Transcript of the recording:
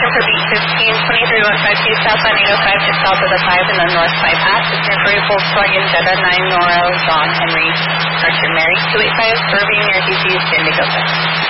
for beat 15, 2315 south on 805, just south of the 5 and then north bypass. It's for Volkswagen Jetta 9 Nora John Henry Archer Mary 285, Irving near DC's Indigo.